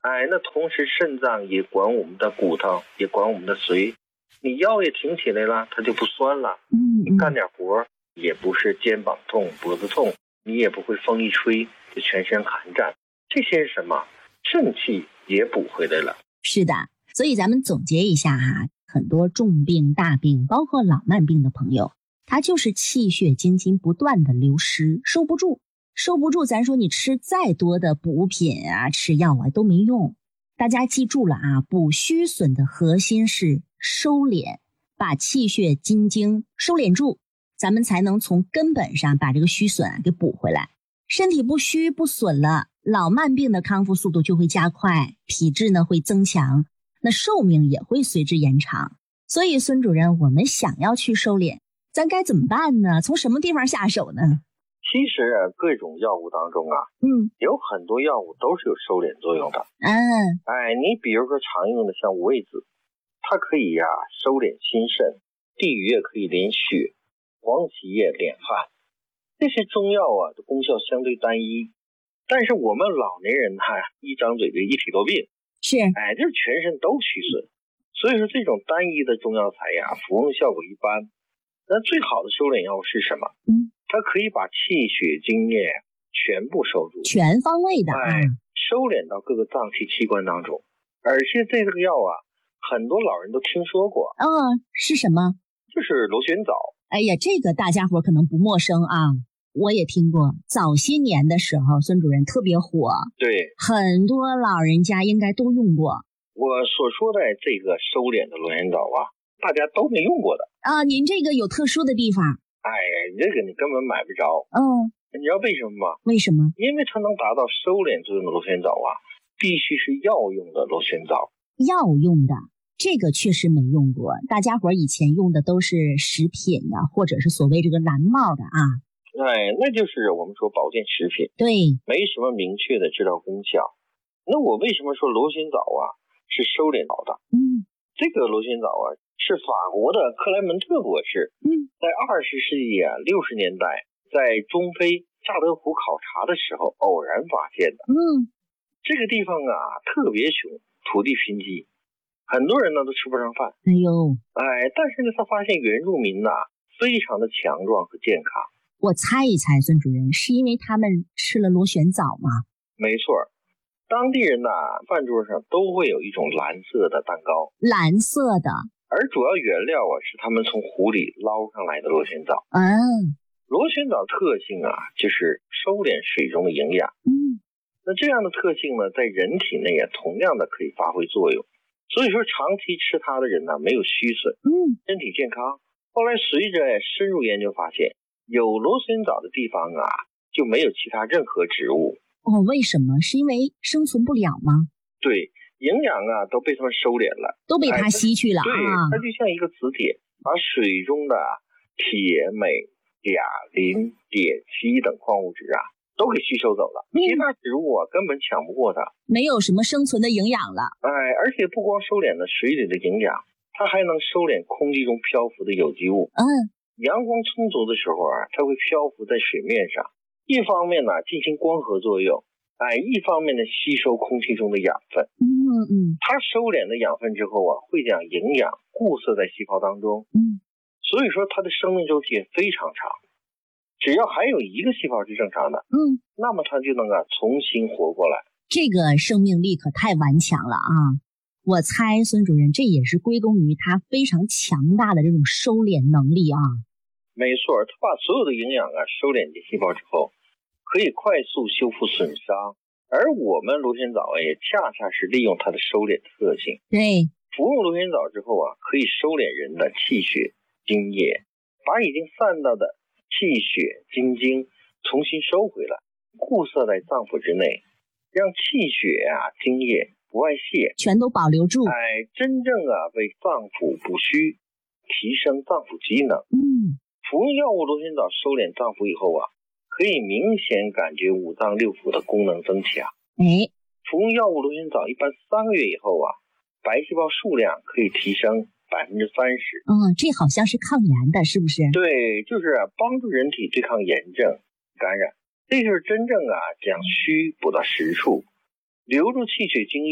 那同时肾脏也管我们的骨头，也管我们的髓。你腰也挺起来了，它就不酸了。你干点活也不是肩膀痛、脖子痛，你也不会风一吹就全身寒战。这些是什么？肾气也补回来了。 是的，所以咱们总结一下哈，很多重病、大病，包括老慢病的朋友，他就是气血精津不断的流失，收不住，咱说你吃再多的补品啊，吃药啊都没用。大家记住了啊，补虚损的核心是收敛，把气血精精收敛住，咱们才能从根本上把这个虚损给补回来。身体不虚不损了，老慢病的康复速度就会加快，体质呢会增强，那寿命也会随之延长。所以孙主任，我们想要去收敛，咱该怎么办呢？从什么地方下手呢？ 其实各种药物当中啊，有很多药物都是有收敛作用的。你比如说常用的像五味子，它可以收敛心肾，地榆叶可以敛血，黄芪叶敛汗。这些中药的功效相对单一，但是我们老年人一张嘴就一体多病，就是全身都虚损。所以说这种单一的中药材服用效果一般。那最好的收敛药物是什么？它可以把气血精液全部收住， 全方位的收敛到各个脏器器官当中。而且这个药很多老人都听说过。 是什么？ 就是螺旋藻。 哎呀，这个大家伙可能不陌生啊，我也听过。早些年的时候，孙主任特别火， 对， 很多老人家应该都用过。 我所说的这个收敛的螺旋藻大家都没用过的您这个有特殊的地方。 这个你根本买不着。你知道为什么吗？ 为什么？ 因为它能达到收敛作用的螺旋藻必须是药用的螺旋藻。 药用的，这个确实没用过。大家伙以前用的都是食品的，或者是所谓这个蓝帽的那就是我们说保健食品， 对， 没什么明确的治疗功效。那我为什么说螺旋藻是收敛藻的？这个螺旋藻是法国的克莱门特博士在20世纪60年代在中非乍得湖考察的时候偶然发现的。这个地方特别穷，土地贫瘠，很多人都吃不上饭。但是呢，他发现原住民非常的强壮和健康。 我猜一猜，孙主任，是因为他们吃了螺旋藻吗？ 没错，当地人饭桌上都会有一种蓝色的蛋糕， 蓝色的， 而主要原料是他们从湖里捞上来的螺旋藻。螺旋藻特性就是收敛水中的营养。那这样的特性呢，在人体内同样的可以发挥作用。所以说长期吃它的人没有虚损，身体健康。后来随着深入研究发现，有螺旋藻的地方就没有其他任何植物。 为什么？是因为生存不了吗？ 对，营养都被它们收敛了， 都被它吸去了。 对，它就像一个磁铁，把水中的铁、镁、钾、磷、碘、硒等矿物质都给吸收走了。其他植物根本抢不过它， 没有什么生存的营养了。 而且不光收敛了水里的营养，它还能收敛空气中漂浮的有机物。阳光充足的时候它会漂浮在水面上，一方面进行光合作用，一方面呢吸收空气中的养分。它收敛了养分之后会将营养固摄在细胞当中。所以说它的生命周期也非常长，只要还有一个细胞是正常的，那么它就能重新活过来。 这个生命力可太顽强了我猜孙主任这也是归功于它非常强大的这种收敛能力没错，它把所有的营养收敛进细胞之后，可以快速修复损伤。而我们螺旋藻也恰恰是利用它的收敛特性。 对， 服用螺旋藻之后可以收敛人的气血精液，把已经散到的气血精精重新收回来，固摄在脏腑之内，让气血精液不外泄， 全都保留住。 真正为脏腑补虚，提升脏腑机能。服用药物螺旋藻收敛脏腑以后可以明显感觉五脏六腑的功能增强。服用药物螺旋藻一般3个月以后白细胞数量可以提升30%。 这好像是抗炎的，是不是？ 对，就是帮助人体对抗炎症感染。这就是真正将虚补到实处，留住气血精液。